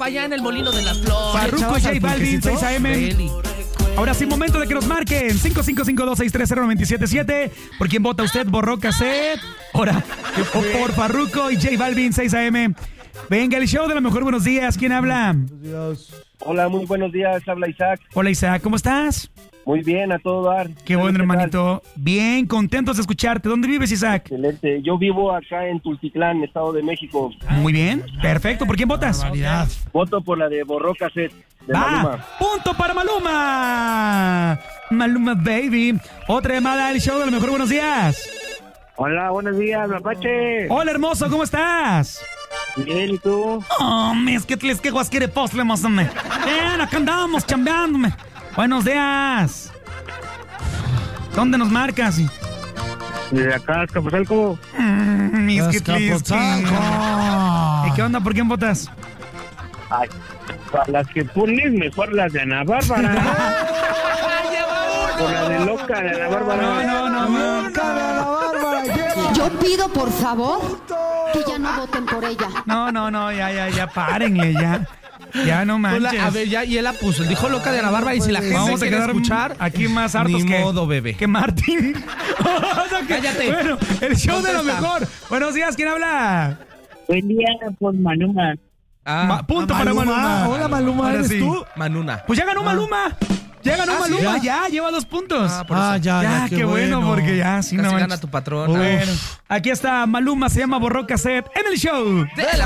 Farruko allá en el Molino de las Flores. Farruko, J Balvin, 6 a.m. Ahora sí, momento de que nos marquen. 5552630977. ¿Por quién vota usted? ¿Borró cassette? Ahora, o por Farruko y J Balvin, 6 a.m. Venga, el show de lo mejor. Buenos días. ¿Quién habla? Hola, muy buenos días. Habla Isaac. Hola, Isaac. ¿Cómo estás? Muy bien, a todo dar. Qué bueno, hermanito. Bien, contentos de escucharte. ¿Dónde vives, Isaac? Excelente. Yo vivo acá en Tultitlán, Estado de México. Muy bien. Perfecto. ¿Por quién votas? Voto por la de Borró Cassette, de Maluma. Punto para Maluma. Maluma, baby. Otra llamada al show de lo mejor. Buenos días. Hola, buenos días, Mapache. Hola, hermoso. ¿Cómo estás? Bien, ¿y tú? Oh, es que guasquere posle, mozame. Bien, acá andamos chambeándome. Buenos días. ¿Dónde nos marcas? De acá, Azcapotzalco. Es que triste. ¿Y qué onda? ¿Por quién votas? Ay, para las que pones, mejor las de Ana Bárbara. Por la de loca de Ana Bárbara. No. Loca de Ana Bárbara. Yo pido, por favor, que ya no voten por ella. No, ya, párenle, ya. Ya no manches. A ver, ya, y él la puso. Él dijo loca de Ana Bárbara y si la gente Vamos a quiere quedar escuchar, aquí más hartos ni que modo, bebé. Que Martín. Cállate. Bueno, el show de lo Contesta. mejor. Buenos días, ¿quién habla? Buen día, por Maluma. Punto para Maluma. Hola, Maluma, Ahora ¿eres sí. tú? Manuna. Pues ya ganó Maluma. Ya ganó Maluma, ya lleva 2 puntos. Por eso. Ya, qué bueno, porque ya, sí, Casi no gana manches. tu patrón. Bueno, aquí está Maluma, se llama Borró Cassette en el show.